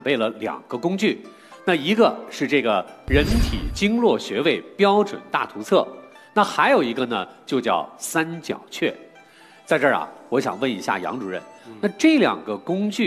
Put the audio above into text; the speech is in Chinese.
备了2个工具，那一个是这个人体经络穴位标准大图册，那还有一个呢就叫三角雀。在这儿啊，我想问一下杨主任，那这2个工具